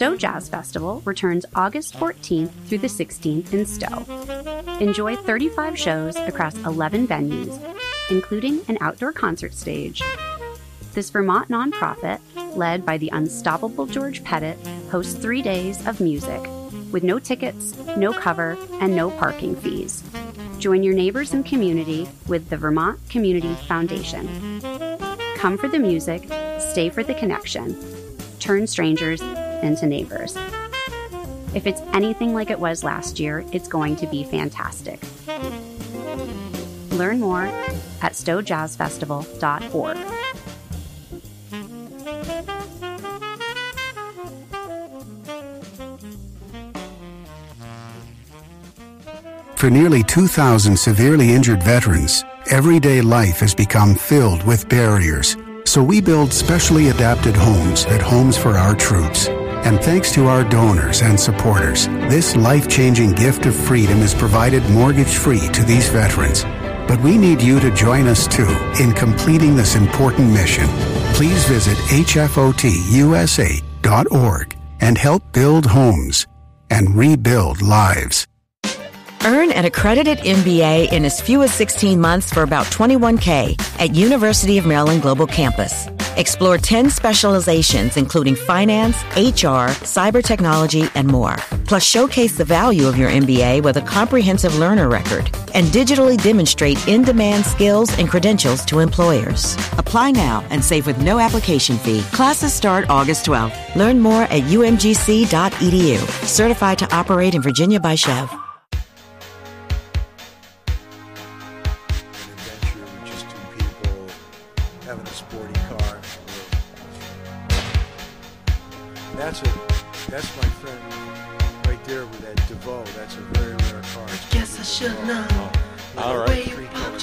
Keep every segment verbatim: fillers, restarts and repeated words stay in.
Stowe Jazz Festival returns August fourteenth through the sixteenth in Stowe. Enjoy thirty-five shows across eleven venues, including an outdoor concert stage. This Vermont nonprofit, led by the unstoppable George Pettit, hosts three days of music, with no tickets, no cover, and no parking fees. Join your neighbors and community with the Vermont Community Foundation. Come for the music, stay for the connection. Turn strangers into neighbors. If it's anything like it was last year, it's going to be fantastic. Learn more at stowe jazz festival dot org. For nearly two thousand severely injured veterans, everyday life has become filled with barriers. So we build specially adapted homes at Homes for Our Troops. And thanks to our donors and supporters, this life-changing gift of freedom is provided mortgage-free to these veterans. But we need you to join us, too, in completing this important mission. Please visit H F O T U S A dot org and help build homes and rebuild lives. Earn an accredited M B A in as few as sixteen months for about twenty-one thousand dollars at University of Maryland Global Campus. Explore ten specializations, including finance, H R, cyber technology, and more. Plus, showcase the value of your M B A with a comprehensive learner record and digitally demonstrate in-demand skills and credentials to employers. Apply now and save with no application fee. Classes start August twelfth. Learn more at u m g c dot e d u. Certified to operate in Virginia by Chev. That's a, that's my friend right there with that DeVoe. That's a very rare car. Guess I should know. All right.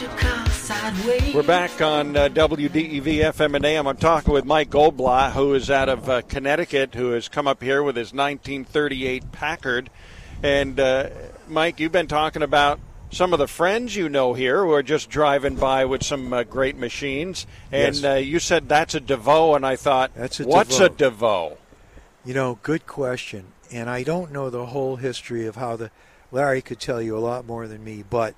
We're back on uh, W D E V F M and A M. I'm talking with Mike Goldblatt, who is out of uh, Connecticut, who has come up here with his nineteen thirty-eight Packard. And, uh, Mike, you've been talking about some of the friends you know here who are just driving by with some uh, great machines. And Yes. uh, you said that's a DeVoe, and I thought, That's a what's DeVoe. a DeVoe? You know, good question. And I don't know the whole history of how the Larry could tell you a lot more than me, but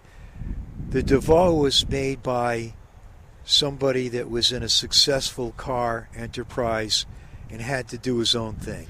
the DeVoe was made by somebody that was in a successful car enterprise and had to do his own thing,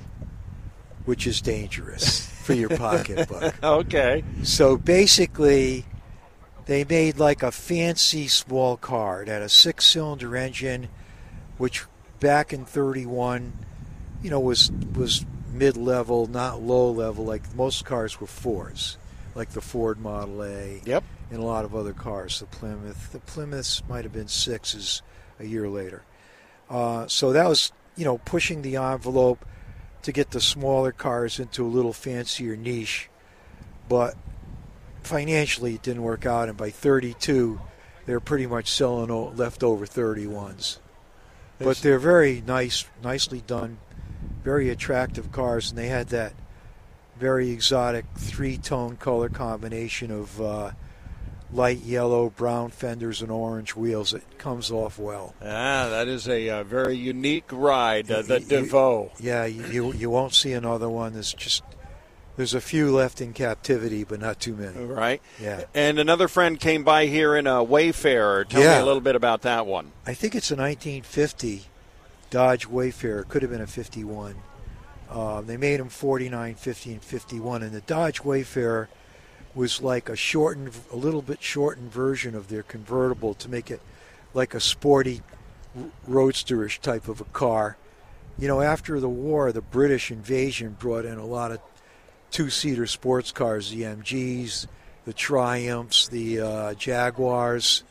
which is dangerous for your pocketbook. Okay. So basically, they made like a fancy small car. It had a six-cylinder engine, which back in thirty-one, you know, was was mid-level, not low-level. Like most cars were fours, like the Ford Model A. Yep. And a lot of other cars. The Plymouth, the Plymouths might have been sixes a year later. Uh, so that was, you know, pushing the envelope to get the smaller cars into a little fancier niche. But financially, it didn't work out. And by thirty-two, they're pretty much selling leftover thirty-ones. But they're very nice, nicely done, very attractive cars, and they had that very exotic three-tone color combination of uh, light yellow, brown fenders, and orange wheels. It comes off well. Ah, that is a uh, very unique ride, uh, the You- DeVoe. Yeah, you, you you won't see another one. There's just there's a few left in captivity, but not too many. Right. Yeah. And another friend came by here in a Wayfarer. Tell Yeah. me a little bit about that one. I think it's a nineteen fifty Dodge Wayfarer. Could have been a fifty-one. Uh, they made them forty-nine, fifty, and fifty-one. And the Dodge Wayfarer was like a shortened, a little bit shortened version of their convertible to make it like a sporty, r- roadsterish type of a car. You know, after the war, the British invasion brought in a lot of two-seater sports cars, the M Gs, the Triumphs, the uh, Jaguars,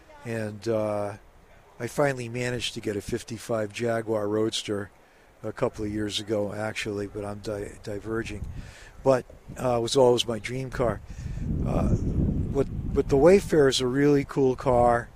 and uh, I finally managed to get a fifty-five Jaguar Roadster a couple of years ago, actually, but I'm di- diverging. But uh, it was always my dream car. Uh, but, but the Wayfarer is a really cool car,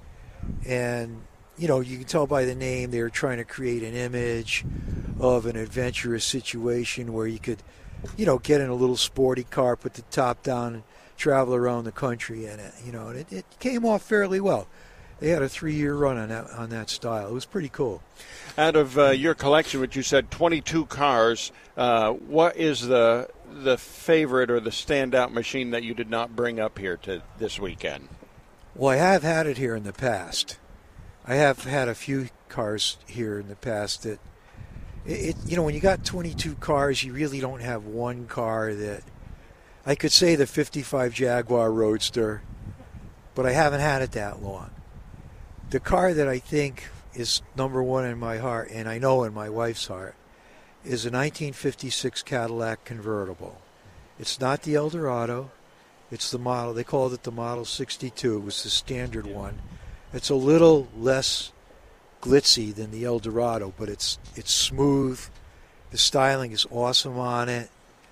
and you know, you can tell by the name they were trying to create an image of an adventurous situation where you could, you know, get in a little sporty car, put the top down, and travel around the country in it. You know, and it, it came off fairly well. they had a three-year run on that on that style. It was pretty cool. Out of uh, your collection, which you said twenty-two cars, uh, what is the the favorite or the standout machine that you did not bring up here to this weekend? Well, I have had it here in the past. I have had a few cars here in the past that, it, it you know, when you got twenty-two cars, you really don't have one car that, I could say the fifty-five Jaguar Roadster, but I haven't had it that long. The car that I think is number one in my heart, and I know in my wife's heart, is a nineteen fifty-six Cadillac convertible. It's not the Eldorado. It's the model. They called it the Model sixty-two. It was the standard one. It's a little less glitzy than the Eldorado, but it's it's smooth. The styling is awesome on it,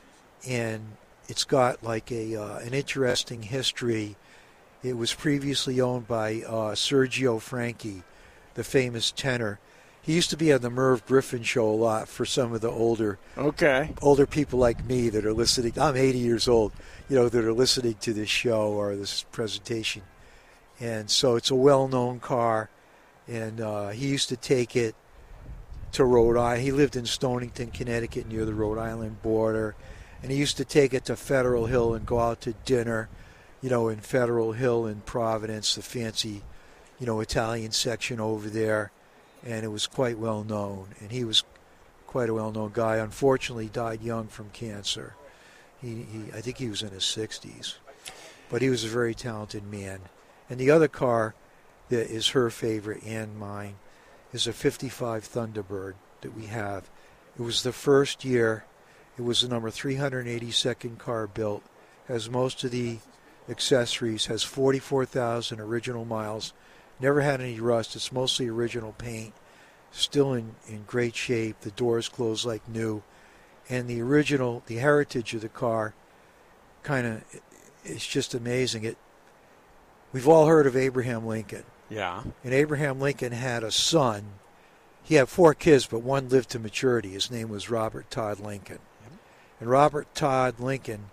and it's got like a uh, an interesting history. It was previously owned by uh, Sergio Franchi, the famous tenor. He used to be on the Merv Griffin show a lot for some of the older okay. older people like me that are listening. I'm eighty years old, you know, that are listening to this show or this presentation. And so it's a well-known car, and uh, he used to take it to Rhode Island. He lived in Stonington, Connecticut, near the Rhode Island border, and he used to take it to Federal Hill and go out to dinner, you know, in Federal Hill in Providence, the fancy, you know, Italian section over there, and it was quite well known. And he was quite a well-known guy. Unfortunately, died young from cancer. He, he, I think he was in his sixties, but he was a very talented man. And the other car that is her favorite and mine is a fifty-five Thunderbird that we have. It was the first year. It was the number three hundred eighty-second car built. Has most of the accessories. Has forty-four thousand original miles. Never had any rust. It's mostly original paint. Still in, in great shape. The doors close like new. And the original, the heritage of the car, kind of, it's just amazing. It. We've all heard of Abraham Lincoln. Yeah. And Abraham Lincoln had a son. He had four kids, but one lived to maturity. His name was Robert Todd Lincoln. Yep. And Robert Todd Lincoln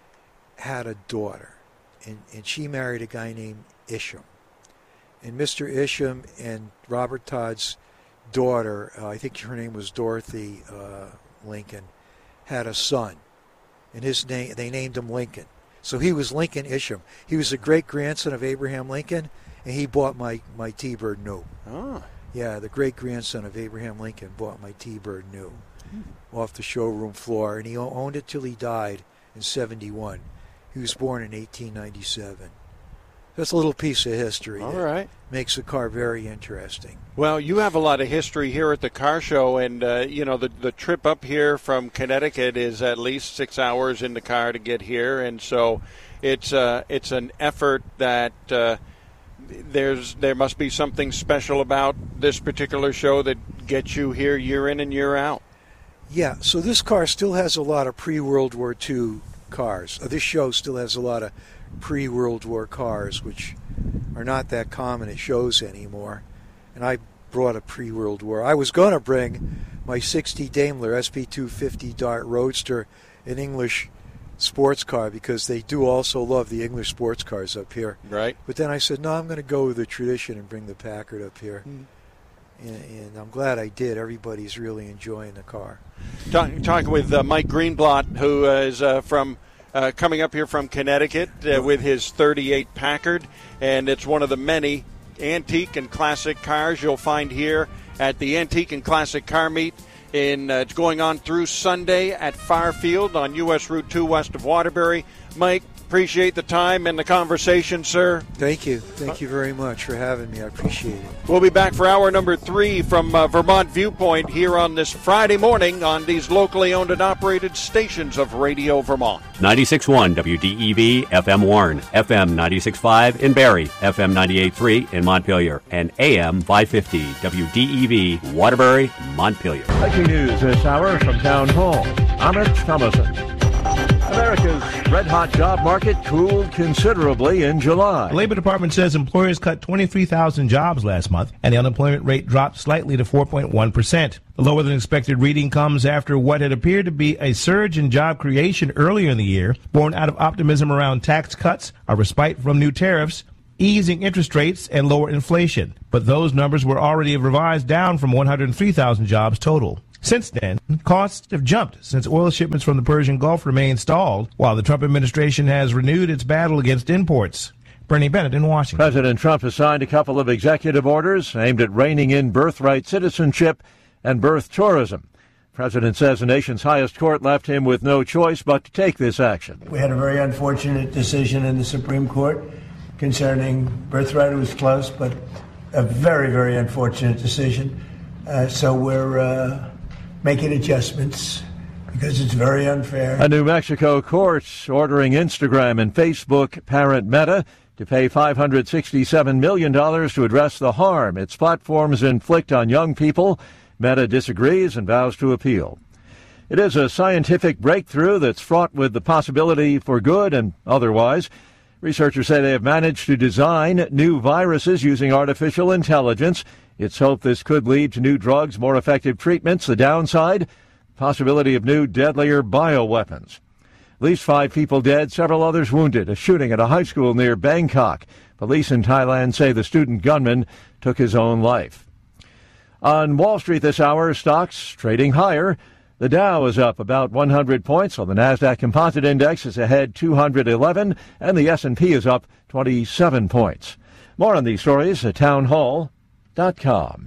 had a daughter, and, and she married a guy named Isham. And Mister Isham and Robert Todd's daughter, uh, I think her name was Dorothy uh, Lincoln, had a son. And his name, they named him Lincoln. So he was Lincoln Isham. He was a great-grandson of Abraham Lincoln, and he bought my, my T-Bird new. Oh. Yeah, the great-grandson of Abraham Lincoln bought my T-Bird new hmm. off the showroom floor, and he owned it till he died in seventy-one. He was born in eighteen ninety-seven. That's a little piece of history. All right. Makes the car very interesting. Well, you have a lot of history here at the car show, and, uh, you know, the, the trip up here from Connecticut is at least six hours in the car to get here, and so it's uh, it's an effort that uh, there's there must be something special about this particular show that gets you here year in and year out. Yeah, so this car still has a lot of pre-World War Two cars. Uh, this show still has a lot of pre-World War cars, which are not that common at shows anymore. And I brought a pre-World War. I was going to bring my sixty Daimler S P two fifty Dart Roadster, an English sports car, because they do also love the English sports cars up here. Right. But then I said, no, I'm going to go with the tradition and bring the Packard up here. Mm. And, and I'm glad I did. Everybody's really enjoying the car. Talk, talking with uh, Mike Greenblatt, who uh, is uh, from... Uh, coming up here from Connecticut uh, with his thirty-eight Packard, and it's one of the many antique and classic cars you'll find here at the Antique and Classic Car Meet. In, uh, it's going on through Sunday at Farfield on U S Route two west of Waterbury. Mike, appreciate the time and the conversation, sir. Thank you. Thank you very much for having me. I appreciate it. We'll be back for hour number three from uh, Vermont Viewpoint here on this Friday morning on these locally owned and operated stations of Radio Vermont. ninety-six point one W D E V F M Warren, F M ninety-six point five in Barrie, F M ninety-eight point three in Montpelier, and A M five fifty W D E V Waterbury, Montpelier. Breaking news this hour from Town Hall. Amit Thomason. America's red-hot job market cooled considerably in July. The Labor Department says employers cut twenty-three thousand jobs last month, and the unemployment rate dropped slightly to four point one percent. The lower-than-expected reading comes after what had appeared to be a surge in job creation earlier in the year, born out of optimism around tax cuts, a respite from new tariffs, easing interest rates and lower inflation. But those numbers were already revised down from one hundred three thousand jobs total. Since then, costs have jumped since oil shipments from the Persian Gulf remain stalled, while the Trump administration has renewed its battle against imports. Bernie Bennett in Washington. President Trump has signed a couple of executive orders aimed at reining in birthright citizenship and birth tourism. The president says the nation's highest court left him with no choice but to take this action. We had a very unfortunate decision in the Supreme Court concerning birthright. It was close, but a very, very unfortunate decision. Uh, so we're uh, making adjustments because it's very unfair. A New Mexico court ordering Instagram and Facebook parent Meta to pay five hundred sixty-seven million dollars to address the harm its platforms inflict on young people. Meta disagrees and vows to appeal. It is a scientific breakthrough that's fraught with the possibility for good and otherwise. Researchers say they have managed to design new viruses using artificial intelligence. It's hoped this could lead to new drugs, more effective treatments. The downside, possibility of new, deadlier bioweapons. At least five people dead, several others wounded. A shooting at a high school near Bangkok. Police in Thailand say the student gunman took his own life. On Wall Street this hour, stocks trading higher. The Dow is up about one hundred points, while the Nasdaq Composite Index is ahead two hundred eleven, and the S and P is up twenty-seven points. More on these stories at town hall dot com.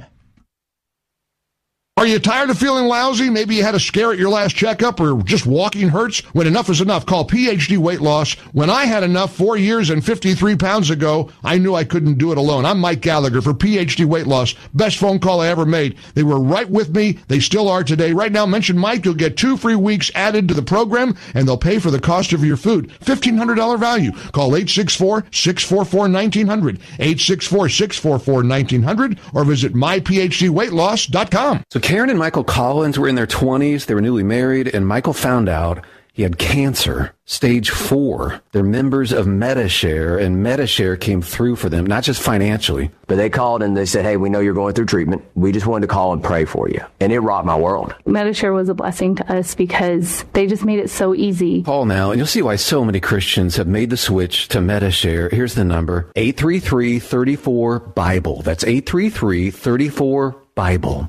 Are you tired of feeling lousy? Maybe you had a scare at your last checkup or just walking hurts? When enough is enough, call P H D Weight Loss. When I had enough four years and fifty-three pounds ago, I knew I couldn't do it alone. I'm Mike Gallagher for P H D Weight Loss. Best phone call I ever made. They were right with me. They still are today. Right now, mention Mike. You'll get two free weeks added to the program, and they'll pay for the cost of your food. fifteen hundred dollars value. Call eight six four, six four four, one nine zero zero, eight six four, six four four, one nine zero zero, or visit my p h d weight loss dot com. So Karen and Michael Collins were in their twenties. They were newly married, and Michael found out he had cancer, stage four. They're members of Medi-Share, and Medi-Share came through for them, not just financially. But they called and they said, hey, we know you're going through treatment. We just wanted to call and pray for you. And it rocked my world. Medi-Share was a blessing to us because they just made it so easy. Call now, and you'll see why so many Christians have made the switch to Medi-Share. Here's the number, eight three three, three four, BIBLE. That's eight three three, three four, BIBLE.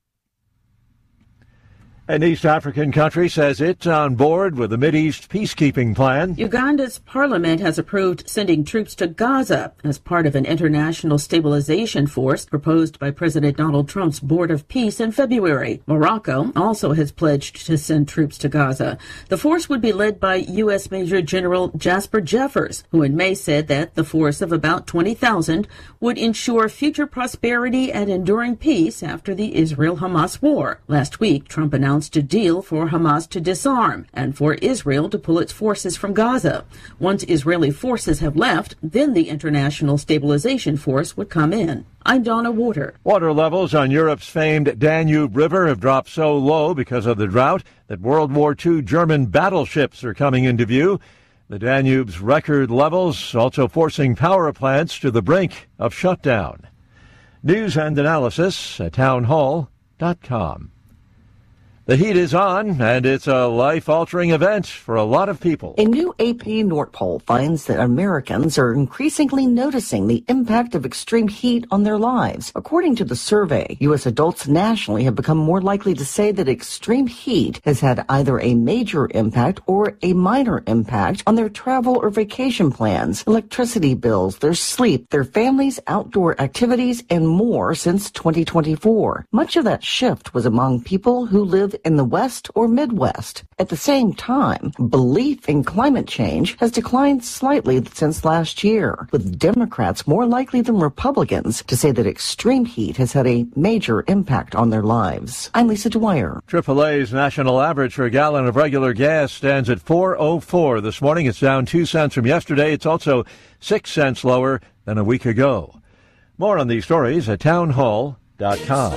An East African country says it's on board with the Mideast peacekeeping plan. Uganda's parliament has approved sending troops to Gaza as part of an international stabilization force proposed by President Donald Trump's Board of Peace in February. Morocco also has pledged to send troops to Gaza. The force would be led by U S Major General Jasper Jeffers, who in May said that the force of about twenty thousand would ensure future prosperity and enduring peace after the Israel-Hamas war. Last week, Trump announced a deal for Hamas to disarm and for Israel to pull its forces from Gaza. Once Israeli forces have left, then the International Stabilization Force would come in. I'm Donna Water. Water levels on Europe's famed Danube River have dropped so low because of the drought that World War Two German battleships are coming into view. The Danube's record levels also forcing power plants to the brink of shutdown. News and analysis at town hall dot com. The heat is on, and it's a life-altering event for a lot of people. A new A P North poll finds that Americans are increasingly noticing the impact of extreme heat on their lives. According to the survey, U S adults nationally have become more likely to say that extreme heat has had either a major impact or a minor impact on their travel or vacation plans, electricity bills, their sleep, their families' outdoor activities, and more since twenty twenty-four. Much of that shift was among people who live in the West or Midwest. At the same time, belief in climate change has declined slightly since last year, with Democrats more likely than Republicans to say that extreme heat has had a major impact on their lives. I'm Lisa Dwyer. triple A's national average for a gallon of regular gas stands at four oh four this morning. It's down two cents from yesterday. It's also six cents lower than a week ago. More on these stories at town hall dot com.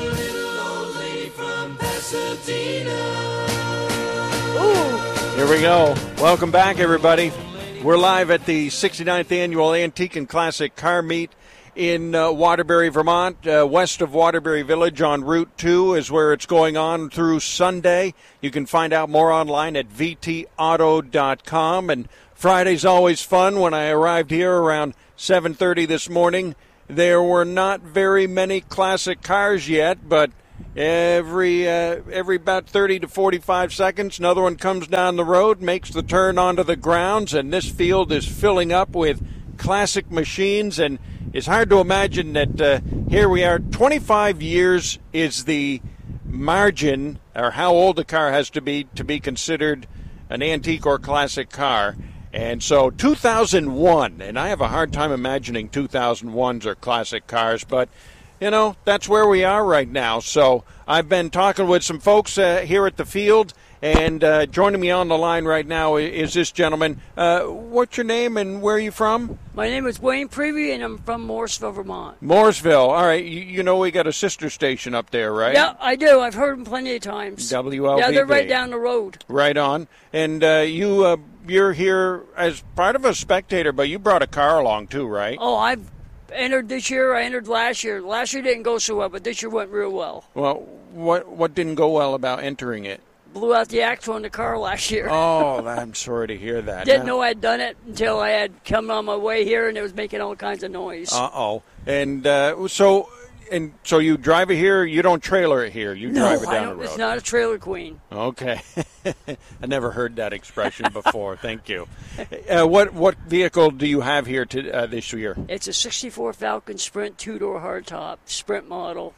Here we go. Welcome back, everybody. We're live at the sixty-ninth Annual Antique and Classic Car Meet in uh, Waterbury, Vermont. Uh, west of Waterbury Village on Route two is where it's going on through Sunday. You can find out more online at v t auto dot com. And Friday's always fun. When I arrived here around seven thirty this morning. There were not very many classic cars yet, but every uh, every about thirty to forty-five seconds, another one comes down the road, makes the turn onto the grounds, and this field is filling up with classic machines. And it's hard to imagine that uh, here we are. twenty-five years is the margin, or how old a car has to be to be considered an antique or classic car. And so two thousand one, and I have a hard time imagining two thousand ones are classic cars, but, you know, that's where we are right now. So I've been talking with some folks uh, here at the field, and uh, joining me on the line right now is this gentleman. Uh, what's your name and where are you from? My name is Wayne Prevey, and I'm from Morrisville, Vermont. Mooresville. All right. You, you know we got a sister station up there, right? Yeah, I do. I've heard them plenty of times. W L V B. Yeah, they're right down the road. Right on. And uh, you, uh, you're here as part of a spectator, but you brought a car along too, right? Oh, I've entered this year. I entered last year. Last year didn't go so well, but this year went real well. Well, what what didn't go well about entering it? Blew out the axle in the car last year. Oh, I'm sorry to hear that. Didn't know I'd done it until I had come on my way here, and it was making all kinds of noise. Uh-oh. And uh, so and so you drive it here, you don't trailer it here. You no, drive it down I don't, the road. It's not a trailer queen. Okay. I never heard that expression before. Thank you. Uh, what what vehicle do you have here to, uh, this year? It's a sixty-four Falcon Sprint two-door hardtop, Sprint model.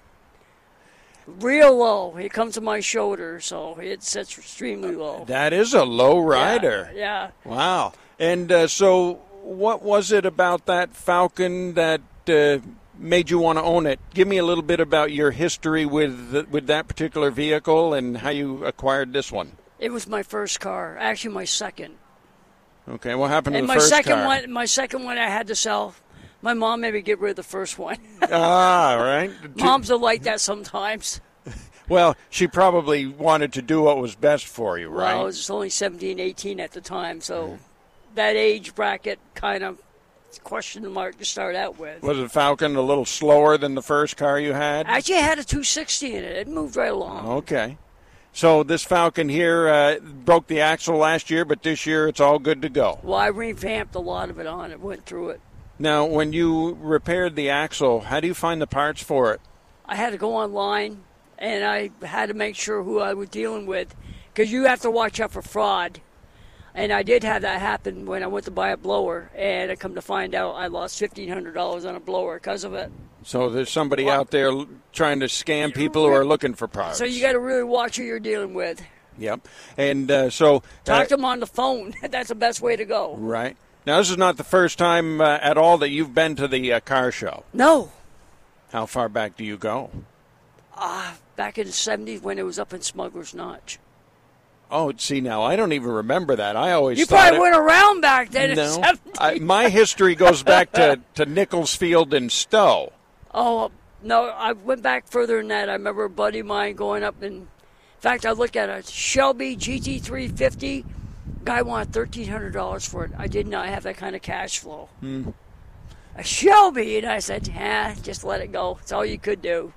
Real low. It comes to my shoulder, so it sits extremely low. That is a low rider. Yeah. yeah. Wow. And uh, so what was it about that Falcon that uh, made you want to own it? Give me a little bit about your history with the, with that particular vehicle and how you acquired this one. It was my first car. Actually, my second. Okay. What happened and to the my first second car? One, my second one I had to sell. My mom made me get rid of the first one. Ah, right. Moms are like that sometimes. Well, she probably wanted to do what was best for you, right? Well, I was only seventeen, eighteen at the time, so mm. that age bracket kind of question mark to start out with. Was the Falcon a little slower than the first car you had? Actually, I had a two sixty in it. It moved right along. Okay. So this Falcon here uh, broke the axle last year, but this year it's all good to go. Well, I revamped a lot of it on it, went through it. Now, when you repaired the axle, how do you find the parts for it? I had to go online, and I had to make sure who I was dealing with, because you have to watch out for fraud. And I did have that happen when I went to buy a blower, and I come to find out I lost fifteen hundred dollars on a blower because of it. So there's somebody well, out there trying to scam people who are looking for parts. So you got to really watch who you're dealing with. Yep. And uh, so... Talk uh, to them on the phone. That's the best way to go. Right. Now, this is not the first time uh, at all that you've been to the uh, car show. No. How far back do you go? Uh, back in the seventies when it was up in Smuggler's Notch. Oh, see, now, I don't even remember that. I always You thought probably it, went around back then no, in the seventies. I, my history goes back to, to Nichols Field and Stowe. Oh, no, I went back further than that. I remember a buddy of mine going up and, in fact, I looked at a Shelby G T three fifty. Guy wanted thirteen hundred dollars for it. I did not have that kind of cash flow. Hmm. A Shelby, and I said, "Ah, just let it go. It's all you could do."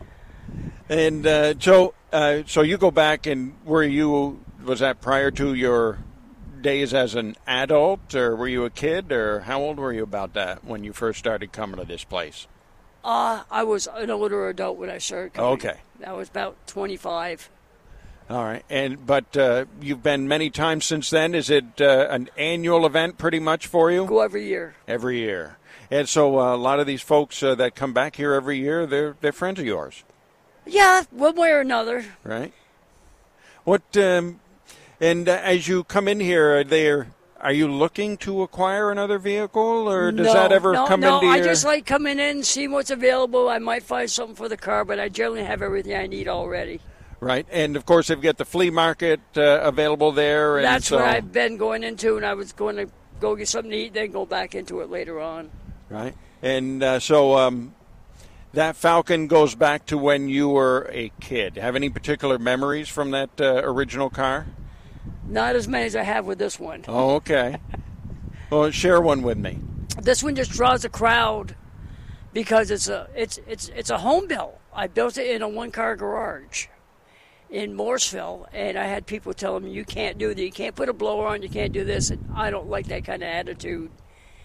And uh, so, uh, so you go back, and were you? Was that prior to your days as an adult, or were you a kid, or how old were you about that when you first started coming to this place? Uh, I was an older adult when I started coming. Okay. I was about twenty-five. All right, and but uh, you've been many times since then. Is it uh, an annual event pretty much for you? Go every year. Every year. And so uh, a lot of these folks uh, that come back here every year, they're they're friends of yours. Yeah, one way or another. Right. What um, and uh, as you come in here, are there are you looking to acquire another vehicle, or does no, that ever no, come no, into I your... just like coming in, seeing what's available. I might find something for the car, but I generally have everything I need already. Right, and of course they've got the flea market uh, available there. And That's so... what I've been going into, and I was going to go get something to eat, then go back into it later on. Right, and uh, so um, that Falcon goes back to when you were a kid. Have any particular memories from that uh, original car? Not as many as I have with this one. Oh, okay. Well, share one with me. This one just draws a crowd because it's a it's it's it's a home built. I built it in a one car garage in Morrisville, and I had people telling me, you can't do that, you can't put a blower on, you can't do this, and I don't like that kind of attitude.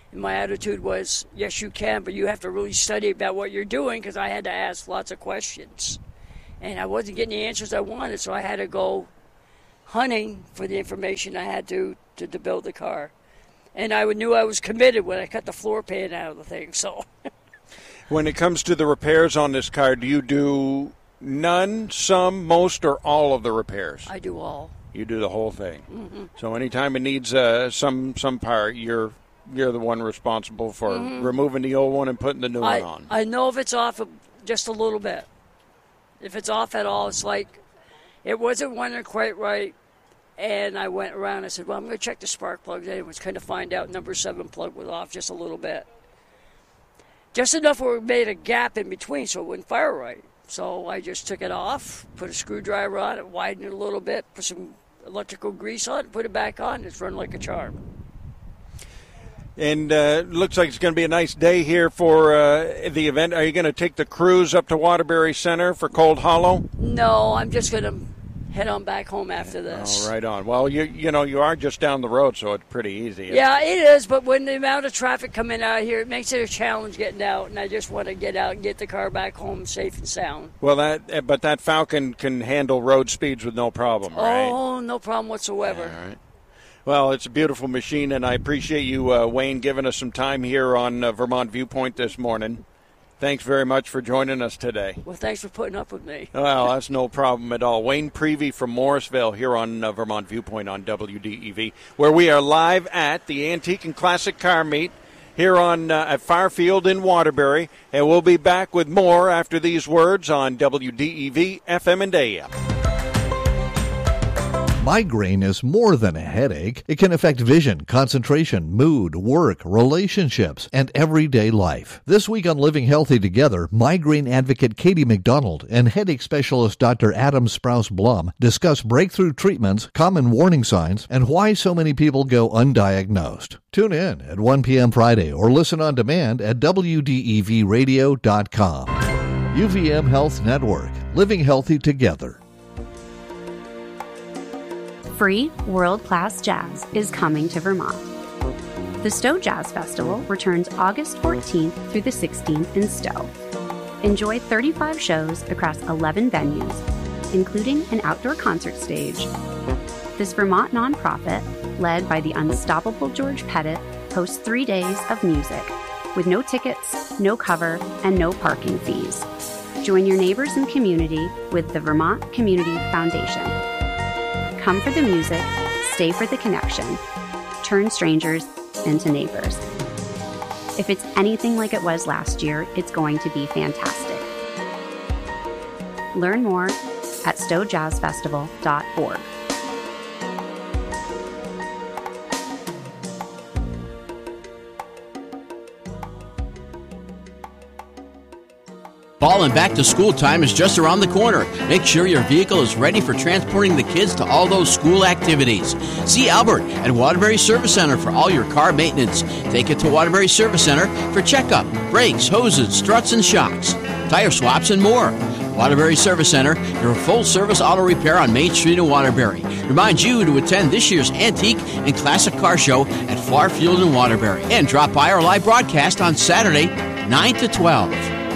And my attitude was, yes, you can, but you have to really study about what you're doing, because I had to ask lots of questions. And I wasn't getting the answers I wanted, so I had to go hunting for the information I had to to, to build the car. And I knew I was committed when I cut the floor pan out of the thing. So, when it comes to the repairs on this car, do you do none, some, most, or all of the repairs? I do all. You do the whole thing. Mm-hmm. So anytime it needs uh, some some part, you're you're the one responsible for mm-hmm. removing the old one and putting the new I, one on. I know if it's off just a little bit. If it's off at all, it's like it wasn't running quite right. And I went around and I said, well, I'm going to check the spark plugs. And I was kind of find out number seven plug was off just a little bit. Just enough where it made a gap in between so it wouldn't fire right. So I just took it off, put a screwdriver on it, widened it a little bit, put some electrical grease on it, put it back on. It's run like a charm. And uh, looks like it's going to be a nice day here for uh, the event. Are you going to take the cruise up to Waterbury Center for Cold Hollow? No, I'm just going to head on back home after this. Oh, right on. Well, you you know, you are just down the road, so it's pretty easy. Yeah, it is, but when the amount of traffic coming out here, it makes it a challenge getting out, and I just want to get out and get the car back home safe and sound. Well, that but that Falcon can handle road speeds with no problem, right? Oh, no problem whatsoever. Yeah, all right. Well, it's a beautiful machine, and I appreciate you, uh, Wayne, giving us some time here on uh, Vermont Viewpoint this morning. Thanks very much for joining us today. Well, thanks for putting up with me. Well, that's no problem at all. Wayne Prevey from Morrisville here on uh, Vermont Viewpoint on W D E V, where we are live at the Antique and Classic Car Meet here on uh, at Firefield in Waterbury, and we'll be back with more after these words on W D E V F M and A M. Migraine is more than a headache. It can affect vision, concentration, mood, work, relationships, and everyday life. This week on Living Healthy Together, migraine advocate Katie McDonald and headache specialist Doctor Adam Sprouse-Blum discuss breakthrough treatments, common warning signs, and why so many people go undiagnosed. Tune in at one p.m. Friday or listen on demand at W D E V radio dot com. U V M Health Network. Living Healthy Together. Free world-class jazz is coming to Vermont. The Stowe Jazz Festival returns August fourteenth through the sixteenth in Stowe. Enjoy thirty-five shows across eleven venues, including an outdoor concert stage. This Vermont nonprofit, led by the unstoppable George Pettit, hosts three days of music, with no tickets, no cover, and no parking fees. Join your neighbors and community with the Vermont Community Foundation. Come for the music, stay for the connection. Turn strangers into neighbors. If it's anything like it was last year, it's going to be fantastic. Learn more at stowe jazz festival dot org. Fall and back to school time is just around the corner. Make sure your vehicle is ready for transporting the kids to all those school activities. See Albert at Waterbury Service Center for all your car maintenance. Take it to Waterbury Service Center for checkup, brakes, hoses, struts, and shocks, tire swaps, and more. Waterbury Service Center, your full-service auto repair on Main Street in Waterbury. Reminds you to attend this year's Antique and Classic Car Show at Firefield in Waterbury. And drop by our live broadcast on Saturday, nine to twelve.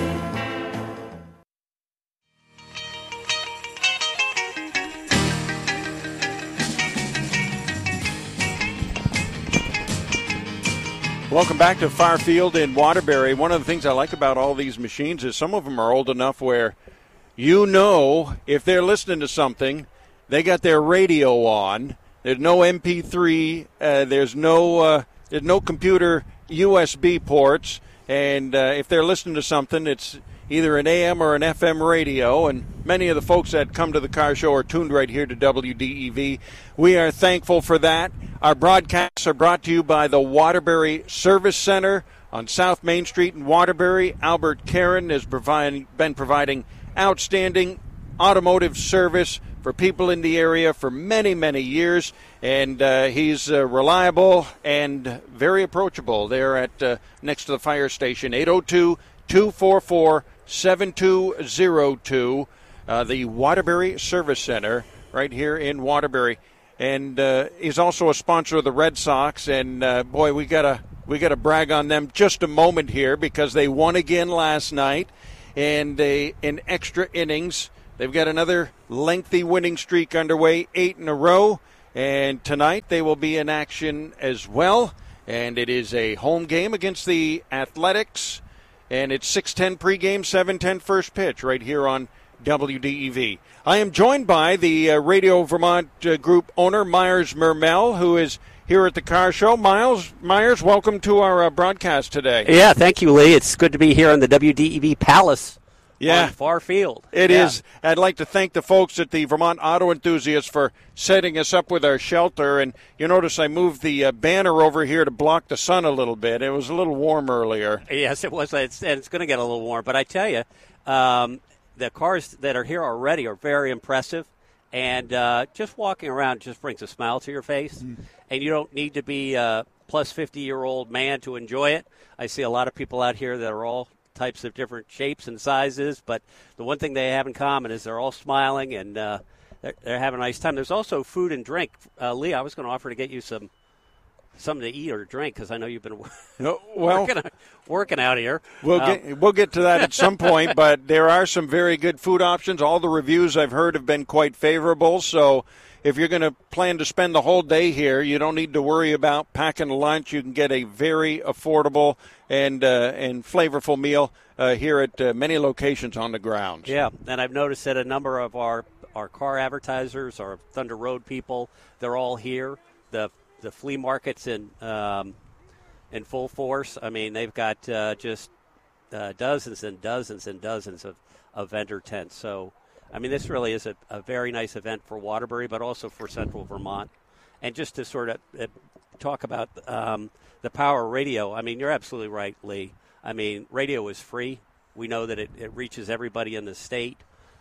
Welcome back to Firefield in Waterbury. One of the things I like about all these machines is some of them are old enough where you know if they're listening to something, they got their radio on. There's no M P three. Uh, there's no uh, there's no computer U S B ports. And uh, if they're listening to something, it's either an A M or an F M radio, and many of the folks that come to the car show are tuned right here to W D E V. We are thankful for that. Our broadcasts are brought to you by the Waterbury Service Center on South Main Street in Waterbury. Albert Karen has providing, been providing outstanding automotive service for people in the area for many, many years, and uh, he's uh, reliable and very approachable there at uh, next to the fire station, eight oh two, two four four, seven two oh two, uh, the Waterbury Service Center right here in Waterbury. And uh, he's also a sponsor of the Red Sox, and uh, boy, we got a We got to brag on them just a moment here because they won again last night, and they in extra innings. They've got another lengthy winning streak underway, eight in a row, and tonight they will be in action as well. And it is a home game against the Athletics, and it's six ten pregame, seven ten first pitch right here on W D E V. I am joined by the uh, Radio Vermont uh, Group owner, Myers Mermel, who is here at the car show. Miles, Myers, welcome to our uh, broadcast today. Yeah, thank you, Lee. It's good to be here in the W D E V Palace. Yeah, on Far Field. It yeah. is. I'd like to thank the folks at the Vermont Auto Enthusiasts for setting us up with our shelter. And you notice I moved the uh, banner over here to block the sun a little bit. It was a little warm earlier. Yes, it was. It's, and it's going to get a little warm. But I tell you, um, the cars that are here already are very impressive. And uh, just walking around just brings a smile to your face. Mm. And you don't need to be a plus fifty-year-old man to enjoy it. I see a lot of people out here that are all types of different shapes and sizes, but the one thing they have in common is they're all smiling and uh, they're, they're having a nice time. There's also food and drink. Uh, Lee, I was going to offer to get you some something to eat or drink because I know you've been no, well, working, working out here. We'll um, get we'll get to that at some point, but there are some very good food options. All the reviews I've heard have been quite favorable, so if you're going to plan to spend the whole day here, you don't need to worry about packing a lunch. You can get a very affordable and uh, and flavorful meal uh, here at uh, many locations on the grounds. Yeah, and I've noticed that a number of our, our car advertisers, our Thunder Road people, they're all here. The the flea market's in, um, in full force. I mean, they've got uh, just uh, dozens and dozens and dozens of, of vendor tents. So, I mean, this really is a, a very nice event for Waterbury, but also for Central Vermont. And just to sort of uh, talk about um, the power of radio, I mean, you're absolutely right, Lee. I mean, radio is free. We know that it, it reaches everybody in the state.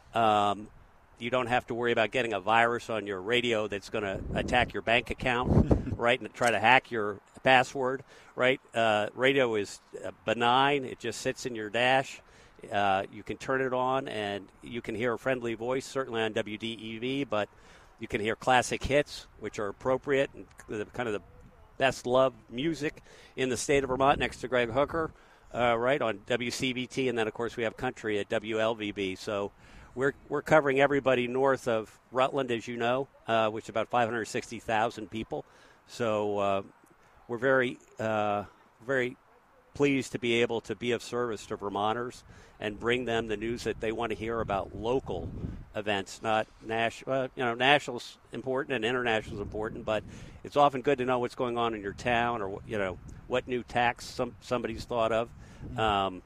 Um, you don't have to worry about getting a virus on your radio that's going to attack your bank account, right, and try to hack your password, right? Uh, radio is benign. It just sits in your dash. Uh, you can turn it on, and you can hear a friendly voice, certainly on W D E V, but you can hear classic hits, which are appropriate, and the, kind of the best loved music in the state of Vermont next to Greg Hooker, uh, right, on W C V T, and then, of course, we have country at W L V B. So we're we're covering everybody north of Rutland, as you know, uh, which is about five hundred sixty thousand people. So uh, we're very, uh, very pleased to be able to be of service to Vermonters and bring them the news that they want to hear about local events, not national. Uh, you know, national's important and international's important, but it's often good to know what's going on in your town or, you know, what new tax some somebody's thought of. Um,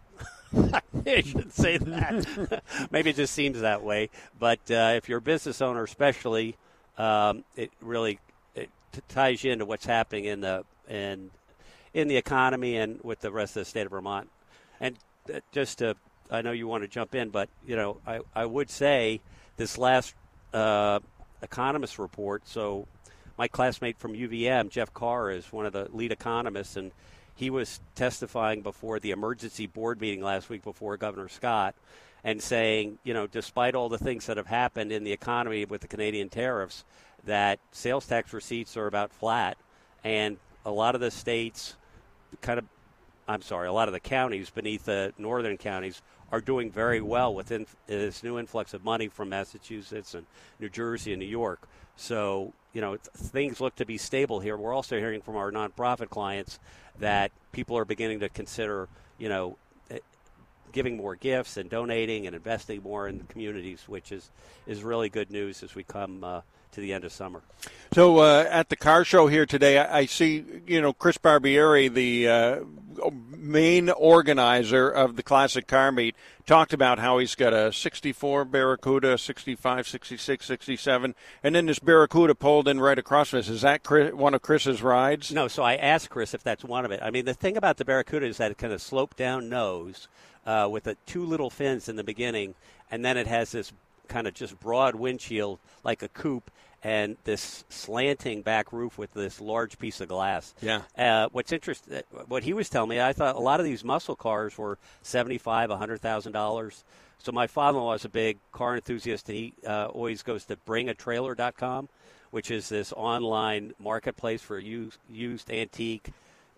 I shouldn't say that. Maybe it just seems that way. But uh, if you're a business owner especially, um, it really it t- ties you into what's happening in the in, in the economy and with the rest of the state of Vermont. And uh, just to I know you want to jump in, but, you know, I, I would say this last uh, economist report, so my classmate from U V M, Jeff Carr, is one of the lead economists, and he was testifying before the emergency board meeting last week before Governor Scott and saying, you know, despite all the things that have happened in the economy with the Canadian tariffs, that sales tax receipts are about flat, and a lot of the states kind of I'm sorry, a lot of the counties beneath the northern counties are doing very well with in, this new influx of money from Massachusetts and New Jersey and New York. So, you know, things look to be stable here. We're also hearing from our nonprofit clients that people are beginning to consider, you know, giving more gifts and donating and investing more in the communities, which is, is really good news as we come uh, to the end of summer. So uh, at the car show here today, I, I see, you know, Chris Barbieri, the uh, main organizer of the Classic Car Meet, talked about how he's got a sixty-four Barracuda, sixty-five, sixty-six, sixty-seven, and then this Barracuda pulled in right across from us. Is that Chris, one of Chris's rides? No, so I asked Chris if that's one of it. I mean, the thing about the Barracuda is that it kind of sloped down nose uh, with the two little fins in the beginning, and then it has this kind of just broad windshield like a coupe, and this slanting back roof with this large piece of glass. Yeah. Uh, what's interesting, what he was telling me, I thought a lot of these muscle cars were seventy-five thousand dollars, one hundred thousand dollars. So my father-in-law is a big car enthusiast, and he uh, always goes to bring a trailer dot com, which is this online marketplace for used, used antique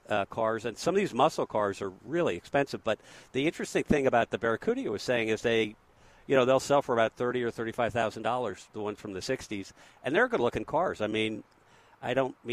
uh, cars, and some of these muscle cars are really expensive. But the interesting thing about the Barracuda you were saying is they, you know, they'll sell for about thirty or thirty-five thousand dollars. The ones from the sixties, and they're good-looking cars. I mean, I don't mean